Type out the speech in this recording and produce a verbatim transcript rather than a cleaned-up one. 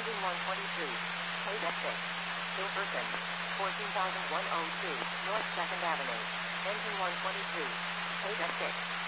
Engine one twenty-two. Paid at six. Jefferson. fourteen thousand one hundred two. North second Avenue. Engine one twenty-two. Paid at six.